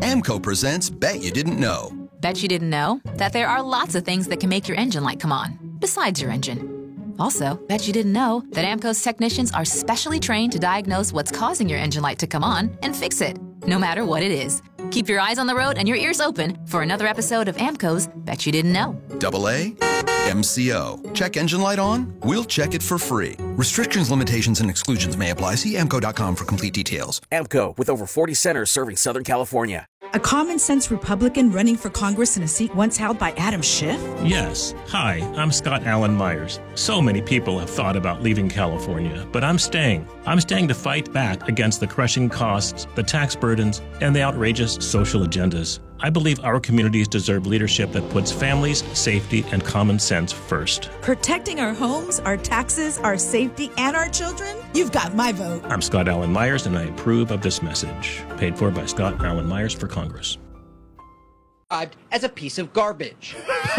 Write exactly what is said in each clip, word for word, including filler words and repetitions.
AMCO presents Bet You Didn't Know. Bet you didn't know that there are lots of things that can make your engine light come on, besides your engine. Also, bet you didn't know that AMCO's technicians are specially trained to diagnose what's causing your engine light to come on and fix it, no matter what it is. Keep your eyes on the road and your ears open for another episode of AMCO's Bet You Didn't Know. Double A, M C O. Check engine light on? We'll check it for free. Restrictions, limitations, and exclusions may apply. See A M C O dot com for complete details. AMCO, with over forty centers serving Southern California. A common-sense Republican running for Congress in a seat once held by Adam Schiff? Yes. Hi, I'm Scott Allen Myers. So many people have thought about leaving California, but I'm staying. I'm staying to fight back against the crushing costs, the tax burdens, and the outrageous social agendas. I believe our communities deserve leadership that puts families, safety, and common sense first. Protecting our homes, our taxes, our safety, and our children? You've got my vote. I'm Scott Allen Myers, and I approve of this message. Paid for by Scott Allen Myers for Congress. As a piece of garbage.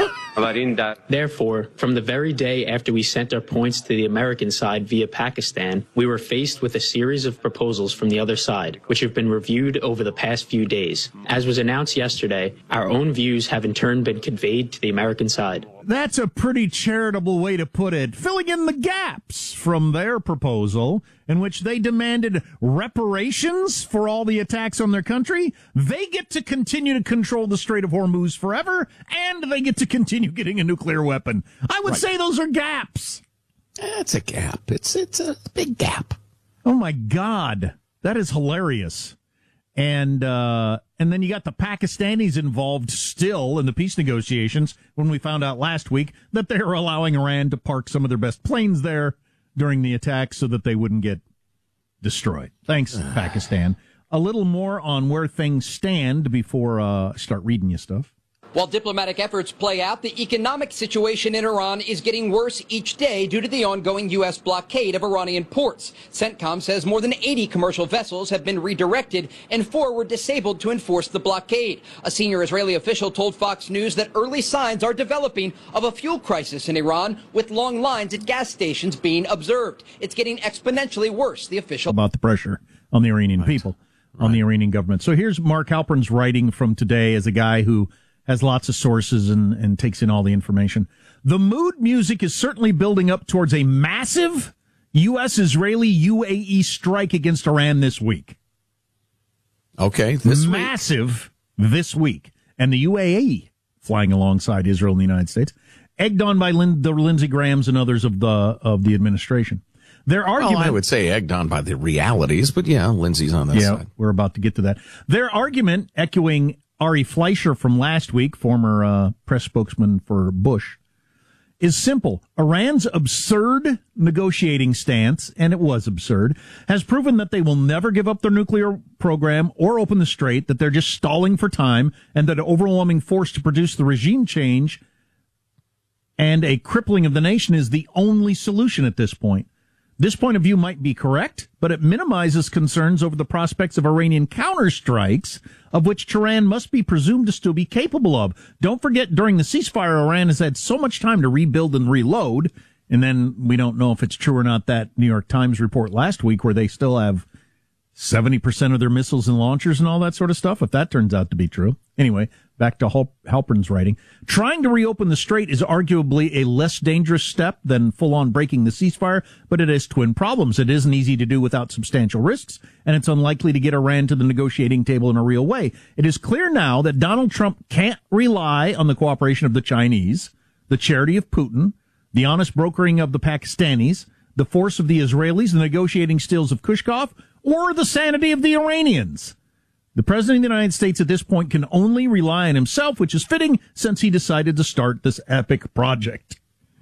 Therefore, from the very day after we sent our points to the American side via Pakistan, we were faced with a series of proposals from the other side, which have been reviewed over the past few days. As was announced yesterday, our own views have in turn been conveyed to the American side. That's a pretty charitable way to put it, filling in the gaps from their proposal in which they demanded reparations for all the attacks on their country. They get to continue to control the Strait of Hormuz forever, and they get to continue getting a nuclear weapon. I would right. say those are gaps. It's a gap. It's it's a big gap. Oh, my God. That is hilarious. And uh, and then you got the Pakistanis involved still in the peace negotiations when we found out last week that they were allowing Iran to park some of their best planes there during the attack so that they wouldn't get destroyed. Thanks, Pakistan. A little more on where things stand before uh, I start reading you stuff. While diplomatic efforts play out, the economic situation in Iran is getting worse each day due to the ongoing U S blockade of Iranian ports. CENTCOM says more than eighty commercial vessels have been redirected and four were disabled to enforce the blockade. A senior Israeli official told Fox News that early signs are developing of a fuel crisis in Iran, with long lines at gas stations being observed. It's getting exponentially worse, the official. About the pressure on the Iranian right. people, on right. the Iranian government. So here's Mark Halpern's writing from today as a guy who has lots of sources and, and takes in all the information. The mood music is certainly building up towards a massive U S-Israeli U A E strike against Iran this week. Okay, this massive week. This week. And the U A E flying alongside Israel and the United States, egged on by Lin- the Lindsey Grahams and others of the of the administration. Their argument, well, I would say egged on by the realities, but yeah, Lindsey's on that yeah, side. We're about to get to that. Their argument, echoing Ari Fleischer from last week, former uh, press spokesman for Bush, is simple. Iran's absurd negotiating stance, and it was absurd, has proven that they will never give up their nuclear program or open the strait, that they're just stalling for time, and that an overwhelming force to produce the regime change and a crippling of the nation is the only solution at this point. This point of view might be correct, but it minimizes concerns over the prospects of Iranian counterstrikes, of which Tehran must be presumed to still be capable of. Don't forget, during the ceasefire, Iran has had so much time to rebuild and reload, and then we don't know if it's true or not, that New York Times report last week where they still have seventy percent of their missiles and launchers and all that sort of stuff, if that turns out to be true. Anyway, back to Hal- Halpern's writing. Trying to reopen the strait is arguably a less dangerous step than full-on breaking the ceasefire, but it has twin problems. It isn't easy to do without substantial risks, and it's unlikely to get Iran to the negotiating table in a real way. It is clear now that Donald Trump can't rely on the cooperation of the Chinese, the charity of Putin, the honest brokering of the Pakistanis, the force of the Israelis, the negotiating skills of Kushkov, or the sanity of the Iranians. The President of the United States at this point can only rely on himself, which is fitting since he decided to start this epic project.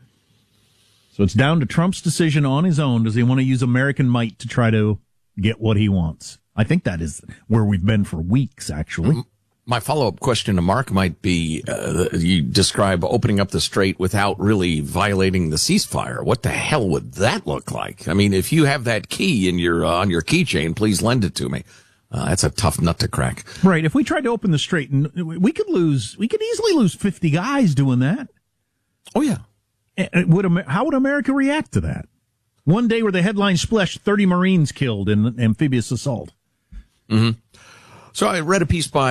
So it's down to Trump's decision on his own. Does he want to use American might to try to get what he wants? I think that is where we've been for weeks, actually. My follow-up question to Mark might be, uh, you describe opening up the strait without really violating the ceasefire. What the hell would that look like? I mean, if you have that key in your, uh, on your keychain, please lend it to me. Uh, that's a tough nut to crack. Right. If we tried to open the strait, we could lose, we could easily lose fifty guys doing that. Oh, yeah. Would, how would America react to that? One day where the headline splashed thirty Marines killed in amphibious assault. Mm-hmm. So I read a piece by